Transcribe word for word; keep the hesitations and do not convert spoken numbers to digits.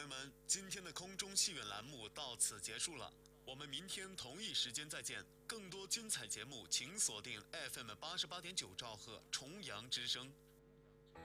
友们，今天的空中戏院栏目到此结束了，我们明天同一时间再见。更多精彩节目，请锁定 F M 八十八点九兆赫重阳之声。